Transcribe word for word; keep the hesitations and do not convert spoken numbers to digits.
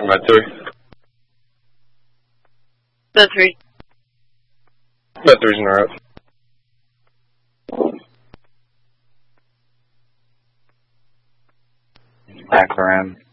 for Med three. Med three. Med three's in the route. Back for him.